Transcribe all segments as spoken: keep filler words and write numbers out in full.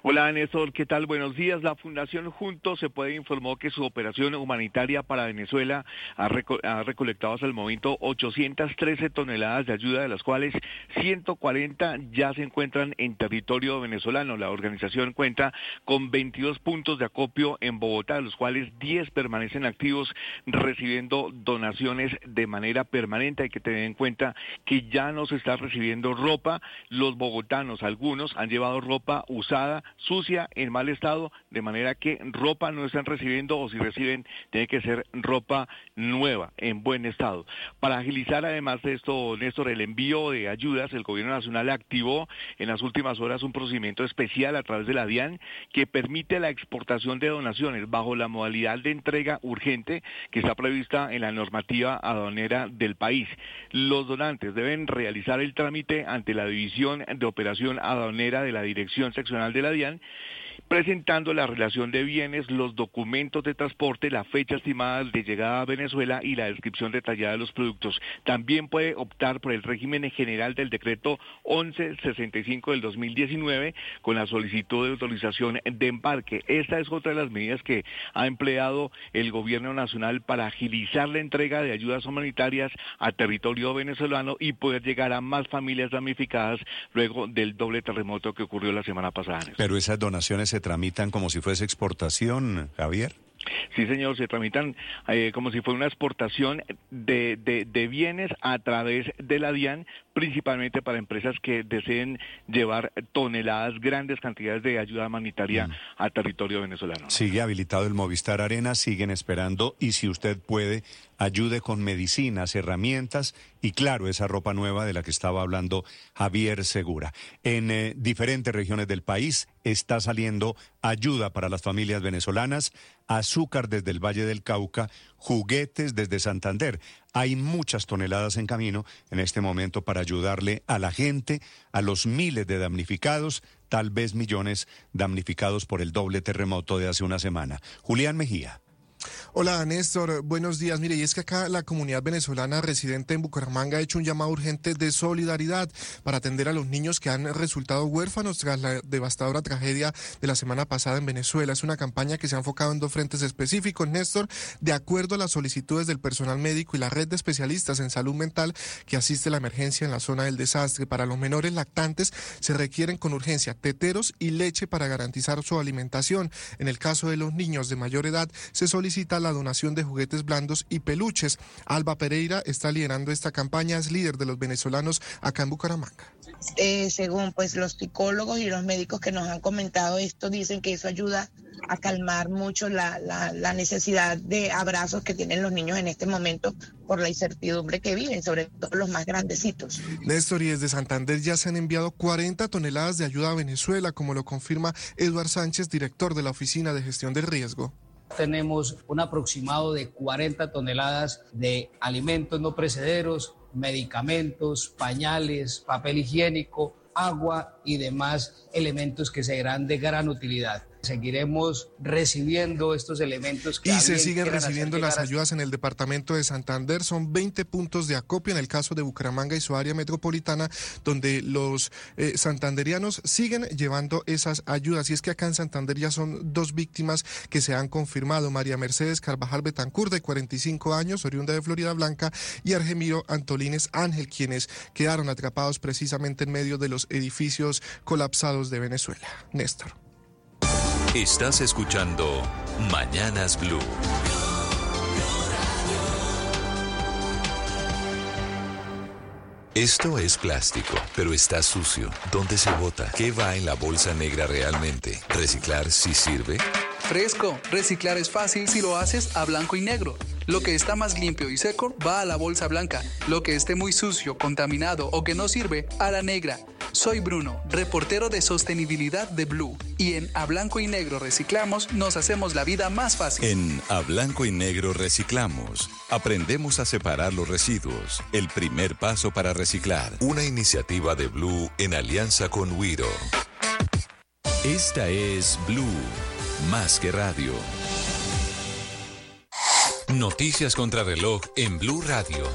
Hola Néstor, ¿qué tal? Buenos días. La Fundación Juntos se puede informó que su operación humanitaria para Venezuela ha, reco ha recolectado hasta el momento ochocientas trece toneladas de ayuda, de las cuales ciento cuarenta ya se encuentran en territorio venezolano. La organización cuenta con veintidós puntos de acopio en Bogotá, de los cuales diez permanecen activos recibiendo donaciones de manera permanente. Hay que tener en cuenta que ya no se está recibiendo ropa. Los bogotanos, algunos, han llevado ropa usada, sucia, en mal estado, de manera que ropa no están recibiendo, o si reciben tiene que ser ropa nueva, en buen estado. Para agilizar además de esto, Néstor, el envío de ayudas, el gobierno nacional activó en las últimas horas un procedimiento especial a través de la DIAN que permite la exportación de donaciones bajo la modalidad de entrega urgente que está prevista en la normativa aduanera del país. Los donantes deben realizar el trámite ante la División de Operación Aduanera de la Dirección Seccional de la DIAN, presentando la relación de bienes, los documentos de transporte, la fecha estimada de llegada a Venezuela y la descripción detallada de los productos. También puede optar por el régimen general del decreto once sesenta y cinco del dos mil diecinueve con la solicitud de autorización de embarque. Esta es otra de las medidas que ha empleado el gobierno nacional para agilizar la entrega de ayudas humanitarias a territorio venezolano y poder llegar a más familias damnificadas luego del doble terremoto que ocurrió la semana pasada. Pero esas donaciones se tramitan como si fuese exportación, Javier. Sí, señor, se tramitan eh, como si fuera una exportación de, de, de bienes a través de la DIAN, principalmente para empresas que deseen llevar toneladas, grandes cantidades de ayuda humanitaria mm. a territorio venezolano. Sigue habilitado el Movistar Arena, siguen esperando, y si usted puede, ayude con medicinas, herramientas y, claro, esa ropa nueva de la que estaba hablando Javier Segura. En eh, diferentes regiones del país está saliendo ayuda para las familias venezolanas, azúcar desde el Valle del Cauca, juguetes desde Santander. Hay muchas toneladas en camino en este momento para ayudarle a la gente, a los miles de damnificados, tal vez millones damnificados por el doble terremoto de hace una semana. Julián Mejía. Hola Néstor, buenos días. Mire, y es que acá la comunidad venezolana residente en Bucaramanga ha hecho un llamado urgente de solidaridad para atender a los niños que han resultado huérfanos tras la devastadora tragedia de la semana pasada en Venezuela. Es una campaña que se ha enfocado en dos frentes específicos, Néstor, de acuerdo a las solicitudes del personal médico y la red de especialistas en salud mental que asiste a la emergencia en la zona del desastre. Para los menores lactantes se requieren con urgencia teteros y leche para garantizar su alimentación. En el caso de los niños de mayor edad se solicita la donación de juguetes blandos y peluches. Alba Pereira está liderando esta campaña, es líder de los venezolanos acá en Bucaramanga. Eh, según pues los psicólogos y los médicos que nos han comentado esto, dicen que eso ayuda a calmar mucho la, la, la necesidad de abrazos que tienen los niños en este momento por la incertidumbre que viven, sobre todo los más grandecitos. Néstor, y desde Santander ya se han enviado cuarenta toneladas de ayuda a Venezuela, como lo confirma Eduard Sánchez, director de la Oficina de Gestión del Riesgo. Tenemos un aproximado de cuarenta toneladas de alimentos no perecederos, medicamentos, pañales, papel higiénico, agua y demás elementos que serán de gran utilidad. Seguiremos recibiendo estos elementos. Que y se siguen recibiendo las ayudas en el departamento de Santander. Son veinte puntos de acopio en el caso de Bucaramanga y su área metropolitana, donde los eh, santanderianos siguen llevando esas ayudas. Y es que acá en Santander ya son dos víctimas que se han confirmado. María Mercedes Carvajal Betancur, de cuarenta y cinco años, oriunda de Florida Blanca, y Argemiro Antolines Ángel, quienes quedaron atrapados precisamente en medio de los edificios colapsados de Venezuela. Néstor. Estás escuchando Mañanas Blue. Esto es plástico, pero está sucio. ¿Dónde se bota? ¿Qué va en la bolsa negra realmente? ¿Reciclar sí sirve? Fresco, reciclar es fácil si lo haces a blanco y negro. Lo que está más limpio y seco va a la bolsa blanca. Lo que esté muy sucio, contaminado o que no sirve, a la negra. Soy Bruno, reportero de sostenibilidad de Blue. Y en A Blanco y Negro Reciclamos nos hacemos la vida más fácil. En A Blanco y Negro Reciclamos aprendemos a separar los residuos. El primer paso para reciclar. Una iniciativa de Blue en alianza con Wiro. Esta es Blue, más que radio. Noticias contra reloj en Blue Radio.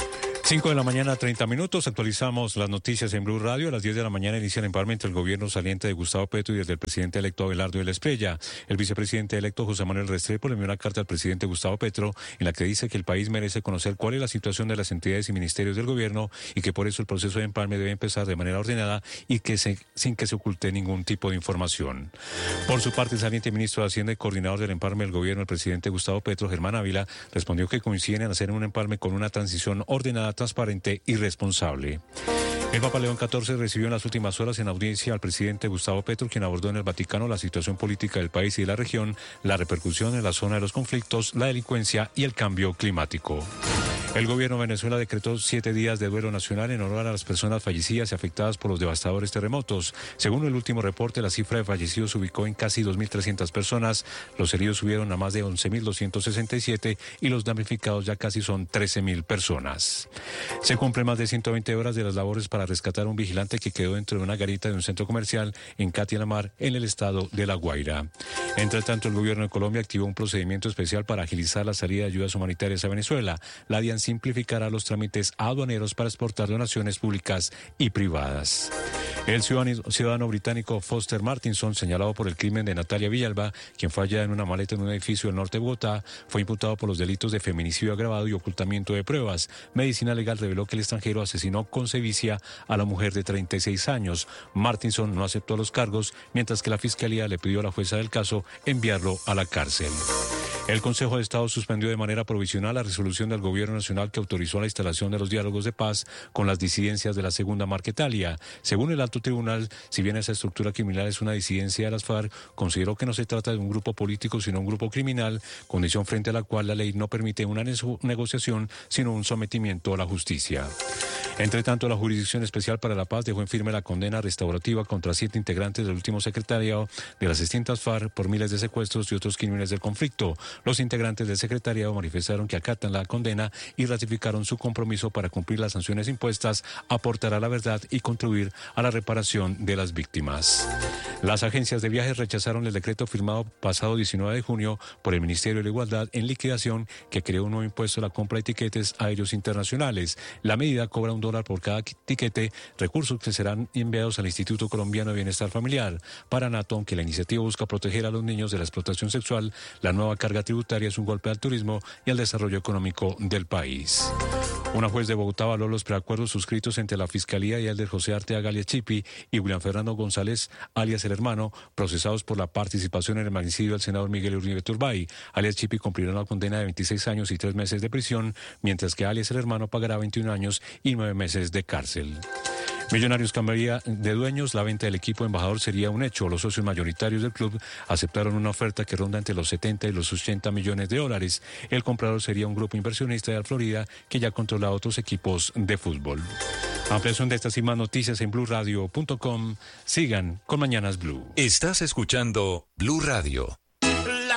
cinco de la mañana, treinta minutos. Actualizamos las noticias en Blue Radio. A las diez de la mañana inicia el empalme entre el gobierno saliente de Gustavo Petro y el del presidente electo Abelardo de la Espriella. El vicepresidente electo José Manuel Restrepo le envió una carta al presidente Gustavo Petro en la que dice que el país merece conocer cuál es la situación de las entidades y ministerios del gobierno y que por eso el proceso de empalme debe empezar de manera ordenada y que se, sin que se oculte ningún tipo de información. Por su parte, el saliente ministro de Hacienda y coordinador del empalme del gobierno, el presidente Gustavo Petro, Germán Ávila, respondió que coinciden en hacer un empalme con una transición ordenada, transparente y responsable. El Papa León catorce recibió en las últimas horas en audiencia al presidente Gustavo Petro, quien abordó en el Vaticano la situación política del país y de la región, la repercusión en la zona de los conflictos, la delincuencia y el cambio climático. El gobierno de Venezuela decretó siete días de duelo nacional en honor a las personas fallecidas y afectadas por los devastadores terremotos. Según el último reporte, la cifra de fallecidos se ubicó en casi dos mil trescientas personas, los heridos subieron a más de once mil doscientos sesenta y siete y los damnificados ya casi son trece mil personas. Se cumplen más de ciento veinte horas de las labores para rescatar a un vigilante que quedó dentro de una garita de un centro comercial en Catia la Mar, en el estado de La Guaira. Entre tanto, el gobierno de Colombia activó un procedimiento especial para agilizar la salida de ayudas humanitarias a Venezuela. La DIAN simplificará los trámites aduaneros para exportar donaciones públicas y privadas. El ciudadano, ciudadano británico Foster Martinson, señalado por el crimen de Natalia Villalba, quien fue hallada en una maleta en un edificio del norte de Bogotá, fue imputado por los delitos de feminicidio agravado y ocultamiento de pruebas. Medicina Legal reveló que el extranjero asesinó con sevicia a la mujer de treinta y seis años. Martinson no aceptó los cargos, mientras que la Fiscalía le pidió a la jueza del caso enviarlo a la cárcel. El Consejo de Estado suspendió de manera provisional la resolución del Gobierno Nacional que autorizó la instalación de los diálogos de paz con las disidencias de la Segunda Marquetalia. Según el alto tribunal, si bien esa estructura criminal es una disidencia de las FARC, consideró que no se trata de un grupo político sino un grupo criminal, condición frente a la cual la ley no permite una negociación sino un sometimiento a la justicia. Entre tanto, la Jurisdicción Especial para la Paz dejó en firme la condena restaurativa contra siete integrantes del último secretariado de las extintas FARC por miles de secuestros y otros crímenes del conflicto. Los integrantes del secretariado manifestaron que acatan la condena y ratificaron su compromiso para cumplir las sanciones impuestas, aportar a la verdad y contribuir a la reparación de las víctimas. Las agencias de viajes rechazaron el decreto firmado pasado diecinueve de junio por el Ministerio de la Igualdad en liquidación que creó un nuevo impuesto a la compra de tiquetes aéreos internacionales. La medida cobra un dólar por cada tiquete, recursos que serán enviados al Instituto Colombiano de Bienestar Familiar. Para Nato, aunque la iniciativa busca proteger a los niños de la explotación sexual, la nueva carga tributaria es un golpe al turismo y al desarrollo económico del país. Una juez de Bogotá avaló los preacuerdos suscritos entre la Fiscalía y el de José Arteaga alias Chipi y William Fernando González alias El Hermano, procesados por la participación en el magnicidio del senador Miguel Uribe Turbay. Alias Chipi cumplirá una condena de veintiséis años y tres meses de prisión, mientras que alias El Hermano pagará veintiún años y nueve meses de cárcel. Millonarios cambiaría de dueños, la venta del equipo embajador sería un hecho. Los socios mayoritarios del club aceptaron una oferta que ronda entre los setenta y los ochenta millones de dólares. El comprador sería un grupo inversionista de Florida que ya controla otros equipos de fútbol. Ampliación de estas y más noticias en blue radio punto com. Sigan con Mañanas Blue. Estás escuchando Blue Radio.